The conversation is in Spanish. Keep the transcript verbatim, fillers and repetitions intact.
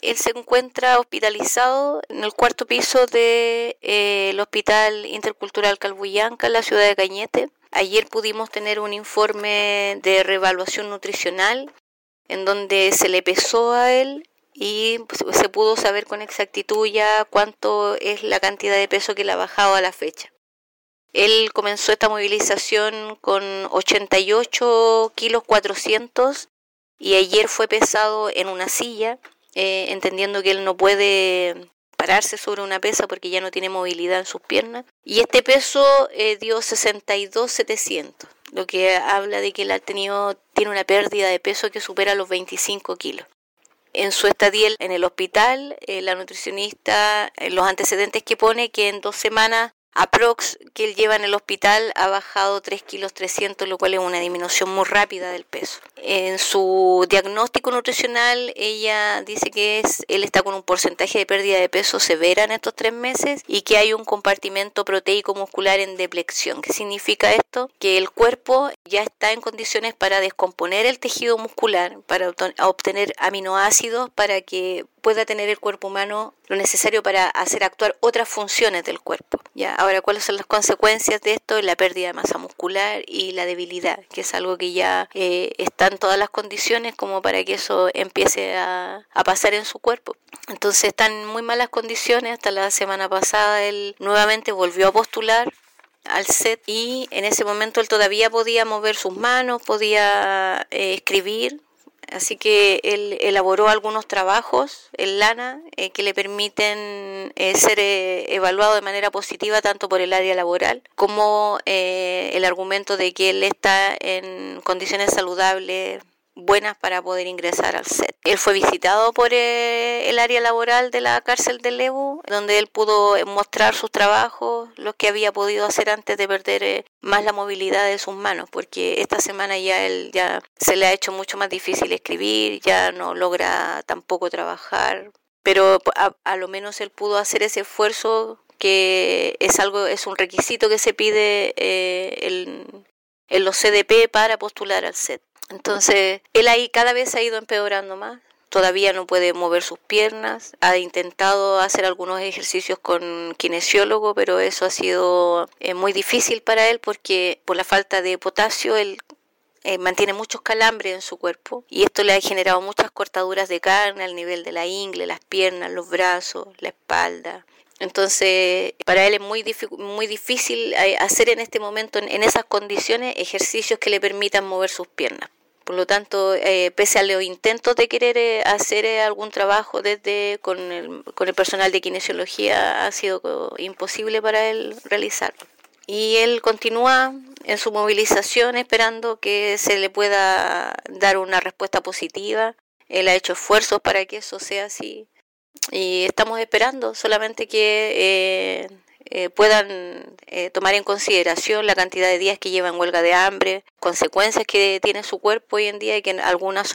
Él se encuentra hospitalizado en el cuarto piso del de, eh, Hospital Intercultural Calbuyanca, en la ciudad de Cañete. Ayer pudimos tener un informe de reevaluación nutricional en donde se le pesó a él y se pudo saber con exactitud ya cuánto es la cantidad de peso que le ha bajado a la fecha. Él comenzó esta movilización con ochenta y ocho kilos cuatrocientos y ayer fue pesado en una silla, eh, entendiendo que él no puede pararse sobre una pesa porque ya no tiene movilidad en sus piernas. Y este peso eh, dio sesenta y dos mil setecientos, lo que habla de que él ha tenido, tiene una pérdida de peso que supera los veinticinco kilos. En su estadía en el hospital, eh, la nutricionista, eh, los antecedentes que pone que en dos semanas aprox que él lleva en el hospital ha bajado tres kilos trescientos, lo cual es una disminución muy rápida del peso. En su diagnóstico nutricional, ella dice que es, él está con un porcentaje de pérdida de peso severa en estos tres meses y que hay un compartimento proteico muscular en depleción. ¿Qué significa esto? Que el cuerpo ya está en condiciones para descomponer el tejido muscular, para obtener aminoácidos, para que pueda tener el cuerpo humano lo necesario para hacer actuar otras funciones del cuerpo. ¿Ya? Ahora, ¿cuáles son las consecuencias de esto? La pérdida de masa muscular y la debilidad, que es algo que ya eh, está en todas las condiciones como para que eso empiece a, a pasar en su cuerpo. Entonces están en muy malas condiciones. Hasta la semana pasada él nuevamente volvió a postular al C E T y en ese momento él todavía podía mover sus manos, podía eh, escribir. Así que él elaboró algunos trabajos en lana eh, que le permiten eh, ser eh, evaluado de manera positiva tanto por el área laboral como eh, el argumento de que él está en condiciones saludables buenas para poder ingresar al C E T. Él fue visitado por eh, el área laboral de la cárcel de Lebu, donde él pudo mostrar sus trabajos, los que había podido hacer antes de perder eh, más la movilidad de sus manos, porque esta semana ya él ya se le ha hecho mucho más difícil escribir, ya no logra tampoco trabajar, pero a, a lo menos él pudo hacer ese esfuerzo que es algo, es un requisito que se pide eh, en, en los C D P para postular al C E T. Entonces, él ahí cada vez ha ido empeorando más, todavía no puede mover sus piernas, ha intentado hacer algunos ejercicios con kinesiólogo, pero eso ha sido eh, muy difícil para él porque por la falta de potasio él eh, mantiene muchos calambres en su cuerpo y esto le ha generado muchas cortaduras de carne al nivel de la ingle, las piernas, los brazos, la espalda. Entonces, para él es muy, dific- muy difícil hacer en este momento, en, en esas condiciones, ejercicios que le permitan mover sus piernas. Por lo tanto, eh, pese a los intentos de querer eh, hacer eh, algún trabajo desde con el, con el personal de kinesiología, ha sido imposible para él realizarlo. Y él continúa en su movilización esperando que se le pueda dar una respuesta positiva. Él ha hecho esfuerzos para que eso sea así. Y estamos esperando solamente que eh, eh, puedan eh, tomar en consideración la cantidad de días que lleva en huelga de hambre, consecuencias que tiene su cuerpo hoy en día y que algunas